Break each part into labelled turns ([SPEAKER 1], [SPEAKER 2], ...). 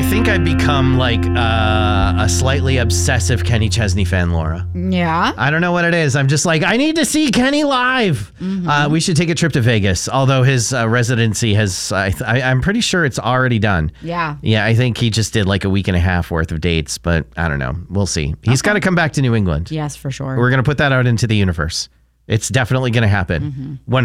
[SPEAKER 1] think I've become like a slightly obsessive Kenny Chesney fan, Laura.
[SPEAKER 2] Yeah.
[SPEAKER 1] I don't know what it is. I'm just like, I need to see Kenny live. We should take a trip to Vegas, although his residency has, I'm pretty sure it's already done.
[SPEAKER 2] Yeah.
[SPEAKER 1] Yeah, I think he just did like a week and a half worth of dates, but I don't know. We'll see. He's got to come back to New England.
[SPEAKER 2] Yes, for sure.
[SPEAKER 1] We're going to put that out into the universe. It's definitely going to happen. 100%.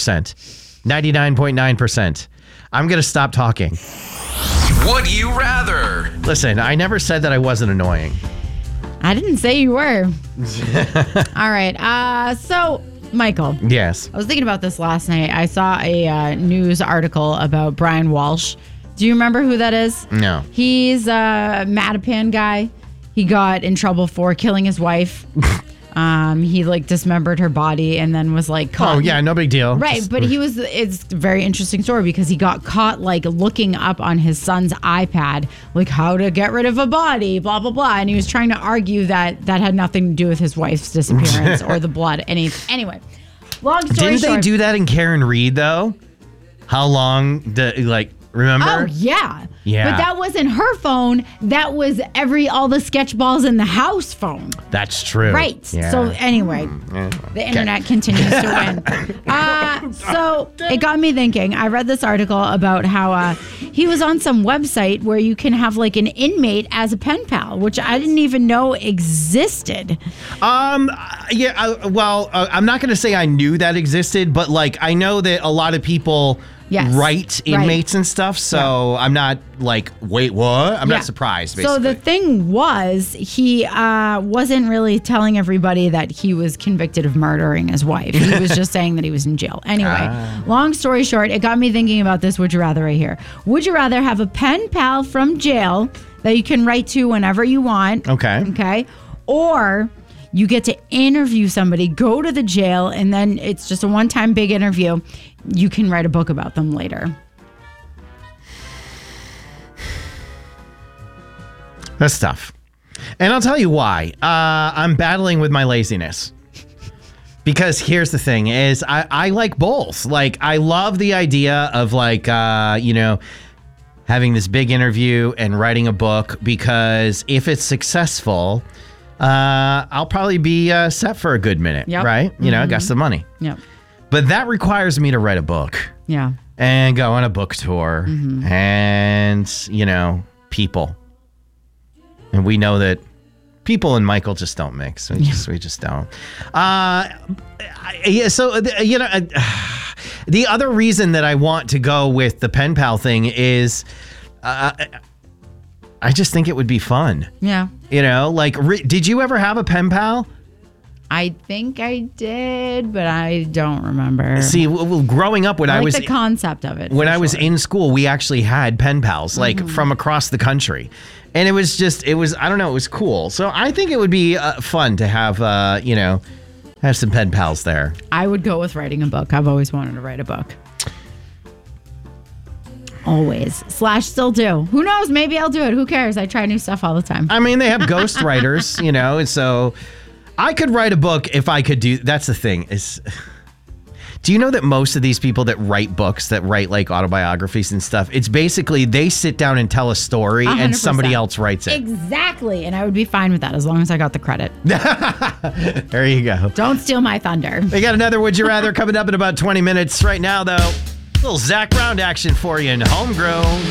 [SPEAKER 1] 99.9%. I'm going to stop talking.
[SPEAKER 3] Would you rather?
[SPEAKER 1] Listen, I never said that I wasn't annoying.
[SPEAKER 2] I didn't say you were. All right. So, Michael.
[SPEAKER 1] Yes.
[SPEAKER 2] I was thinking about this last night. I saw a news article about Brian Walsh. Do you remember who that is?
[SPEAKER 1] No.
[SPEAKER 2] He's a Mattapan guy. He got in trouble for killing his wife. He like dismembered her body and then was like caught.
[SPEAKER 1] Oh yeah, no big deal.
[SPEAKER 2] Right, but it's a very interesting story because he got caught like looking up on his son's iPad, like how to get rid of a body, blah, blah, blah. And he was trying to argue that that had nothing to do with his wife's disappearance or the blood. Anyway, long story
[SPEAKER 1] Didn't
[SPEAKER 2] short.
[SPEAKER 1] they do that in Karen Reed though? How long, remember?
[SPEAKER 2] Oh, yeah.
[SPEAKER 1] Yeah.
[SPEAKER 2] But that wasn't her phone. That was all the sketch balls in the house phone.
[SPEAKER 1] That's true.
[SPEAKER 2] Right.
[SPEAKER 1] Yeah.
[SPEAKER 2] So anyway, the internet continues to win. So it got me thinking. I read this article about how he was on some website where you can have like an inmate as a pen pal, which I didn't even know existed.
[SPEAKER 1] I'm not going to say I knew that existed, but like I know that a lot of people write inmates and stuff. So I'm not like, wait, what? I'm not surprised, basically.
[SPEAKER 2] So the thing was, he wasn't really telling everybody that he was convicted of murdering his wife. He was just saying that he was in jail. Anyway, long story short, it got me thinking about this would you rather right here. Would you rather have a pen pal from jail that you can write to whenever you want? Okay. Or you get to interview somebody, go to the jail, and then it's just a one-time big interview. You can write a book about them later.
[SPEAKER 1] That's tough. And I'll tell you why. I'm battling with my laziness. Because here's the thing is I like both. Like I love the idea of like, having this big interview and writing a book because if it's successful, I'll probably be set for a good minute, right? You know, I got some money.
[SPEAKER 2] Yep.
[SPEAKER 1] But that requires me to write a book.
[SPEAKER 2] Yeah.
[SPEAKER 1] And go on a book tour and, people. And we know that people and Michael just don't mix. We just don't. The other reason that I want to go with the pen pal thing is I just think it would be fun.
[SPEAKER 2] Yeah.
[SPEAKER 1] Did you ever have a pen pal?
[SPEAKER 2] I think I did, but I don't remember.
[SPEAKER 1] See, growing up
[SPEAKER 2] I was the concept of it.
[SPEAKER 1] When I was in school, we actually had pen pals, from across the country. And it was I don't know, it was cool. So I think it would be fun to have, have some pen pals there.
[SPEAKER 2] I would go with writing a book. I've always wanted to write a book. Always. / still do. Who knows? Maybe I'll do it. Who cares? I try new stuff all the time.
[SPEAKER 1] I mean, they have ghost writers, and so I could write a book if I could do. That's the thing is, do you know that most of these people that write books, that write like autobiographies and stuff, it's basically they sit down and tell a story 100%. And somebody else writes it.
[SPEAKER 2] Exactly. And I would be fine with that as long as I got the credit.
[SPEAKER 1] There you go.
[SPEAKER 2] Don't steal my thunder.
[SPEAKER 1] We got another Would You Rather coming up in about 20 minutes. Right now, though, a little Zach Brown action for you in Homegrown.